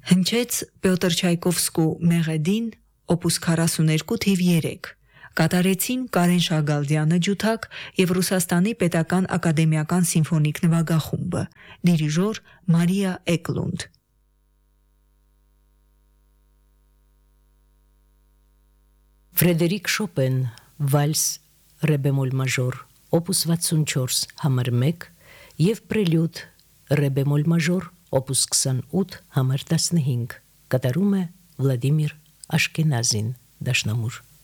Հնչեց Պյոտր Չայկովսկու Մեղեդին, օպուս 42 թիվ 3, կատարեցին Կարեն Շագալդյանը ջութակ և Ռուսաստանի պետական ակադեմիական սիմֆոնիկ նվագախումբը, դիրիժոր Մարիա Էկլունդ։ Ֆրեդերիկ Շոպեն, վալս ռե բեմոլ մաժոր, օպուս 64 համար 1 և պրելյուդ ռե բեմոլ մաժոր, օպուս 28 համար 15, կատարում է Վլադիմիր Աշկենազին, դաշնամուր։